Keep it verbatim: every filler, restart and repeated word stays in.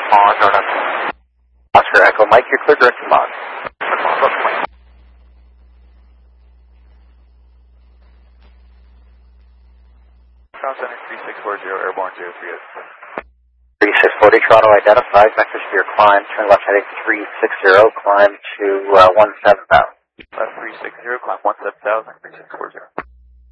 On, Jordan. Oscar Echo Mike, you're clear direct to Mont. Ground Center three six four zero, airborne zero three eight. three six four zero, Toronto identified, vectors for your climb, turn left heading three six zero, climb to uh, one seven thousand. Left three six zero, climb one seven thousand, three six four zero.